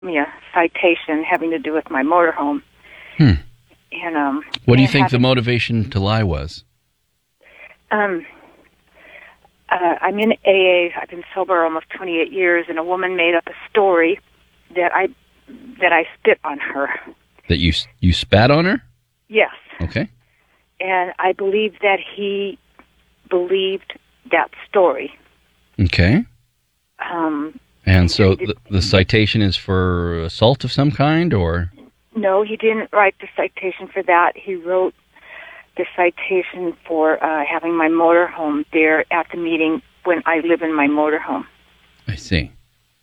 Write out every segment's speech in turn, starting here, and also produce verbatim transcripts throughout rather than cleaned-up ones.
me a citation having to do with my motorhome. Hmm. And um, what do you and think having, the motivation to lie was? Um, uh, I'm in A A. I've been sober almost twenty-eight years, and a woman made up a story that I that I spit on her. That you you spat on her? Yes. Okay. And I believe that he believed that story. Okay. Um, and so the, the citation is for assault of some kind, or? No, he didn't write the citation for that. He wrote the citation for uh, having my motorhome there at the meeting when I live in my motorhome. I see.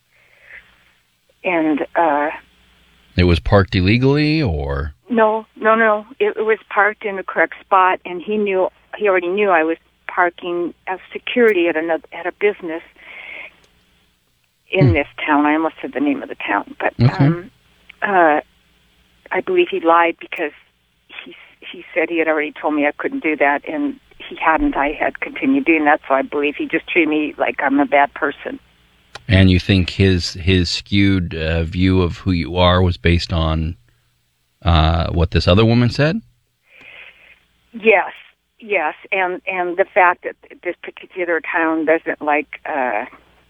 And uh, it was parked illegally, or? No, no, no. It, it was parked in the correct spot, and he knew. He already knew I was parking as security at another at a business in hmm. this town. I almost said the name of the town, but okay. um, uh, I believe he lied because he he said he had already told me I couldn't do that, and he hadn't. I had continued doing that, so I believe he just treated me like I'm a bad person. And you think his his skewed uh, view of who you are was based on uh, what this other woman said? Yes, yes, and and the fact that this particular town doesn't like. Uh,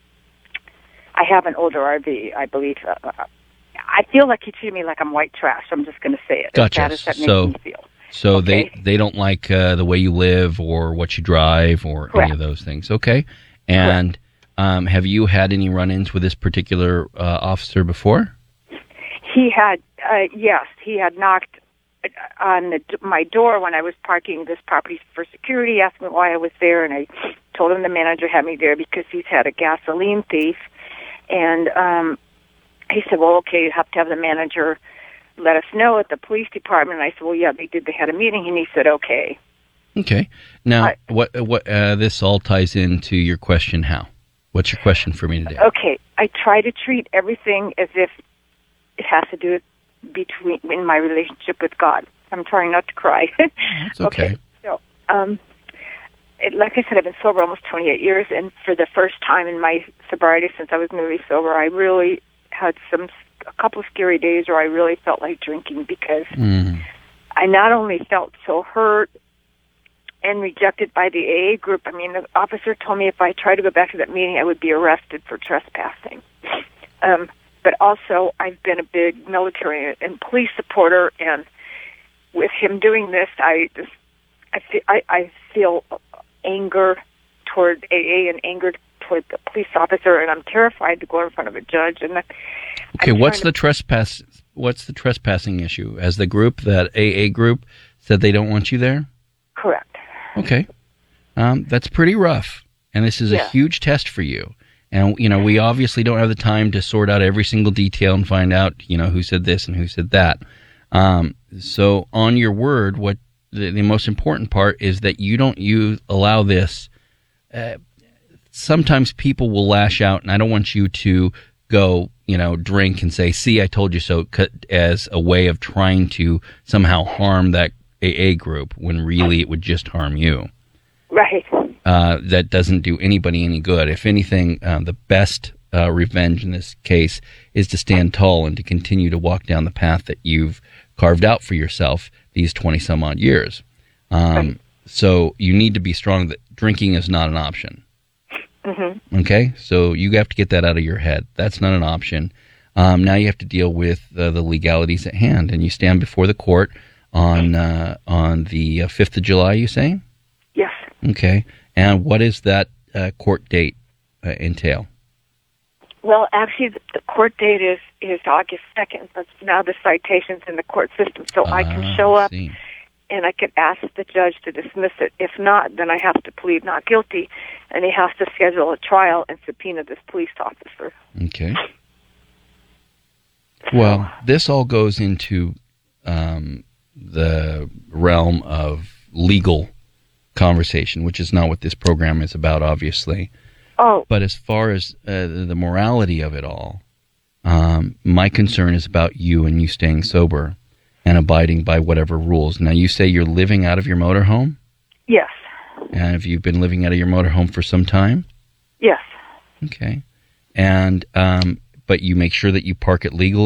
I have an older R V, I believe. Uh, I feel like he treated me like I'm white trash. I'm just going to say it. Gotcha. As bad as that so, makes me feel. So okay. they, they don't like uh, the way you live or what you drive or Correct. any of those things. Okay. And um, have you had any run-ins with this particular uh, officer before? He had, uh, yes. He had knocked on the, my door when I was parking this property for security, asked me why I was there, and I told him the manager had me there because he's had a gasoline thief. And um, he said, well, okay, you have to have the manager let us know at the police department. And I said, well, yeah, they did. They had a meeting. And he said, okay. Okay. Now, I, what what uh, this all ties into your question, how? What's your question for me today? Okay. I try to treat everything as if it has to do with between in my relationship with God. I'm trying not to cry. That's okay. okay. So, um, it, like I said, I've been sober almost twenty-eight years, and for the first time in my sobriety since I was newly sober, I really had some a couple of scary days where I really felt like drinking because mm. I not only felt so hurt and rejected by the A A group. I mean, the officer told me if I tried to go back to that meeting, I would be arrested for trespassing. Um, but also, I've been a big military and police supporter, and with him doing this, I just I feel, I, I feel anger toward A A and anger toward the police officer, and I'm terrified to go in front of a judge. And okay, I'm what's to, the trespass? What's the trespassing issue? As the group, that A A group, said they don't want you there? Correct. Okay, um, that's pretty rough, and this is yeah. a huge test for you. And you know, we obviously don't have the time to sort out every single detail and find out, you know, who said this and who said that. Um, so, on your word, what the, the most important part is that you don't use allow this. Uh, sometimes people will lash out, and I don't want you to go, you know, drink and say, "See, I told you so," as a way of trying to somehow harm that A A group when really it would just harm you. Right. Uh, that doesn't do anybody any good. If anything, uh, the best uh, revenge in this case is to stand tall and to continue to walk down the path that you've carved out for yourself these twenty some odd years. Um, right. So you need to be strong that drinking is not an option. Mm-hmm. Okay? So you have to get that out of your head. That's not an option. Um, now you have to deal with uh, the legalities at hand, and you stand before the court on uh, on the uh, fifth of July, you saying? Yes. Okay. And what does that uh, court date uh, entail? Well, actually, the court date is, is August second, but now the citation's in the court system, so uh, I can show up see. and I can ask the judge to dismiss it. If not, then I have to plead not guilty, and he has to schedule a trial and subpoena this police officer. Okay. Well, this all goes into um, the realm of legal conversation, which is not what this program is about, obviously. Oh. But as far as uh, the morality of it all, um, my concern is about you and you staying sober and abiding by whatever rules. Now, you say you're living out of your motorhome? Yes. And have you been living out of your motorhome for some time? Yes. Okay. And um, but you make sure that you park it legally.